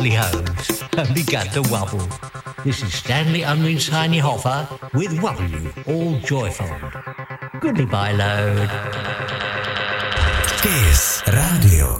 hose and began to wobble. This is Stanley Unwin's Tiny Hoffer with Wobble You, all joyful. Goodbye, load. Kiss Radio.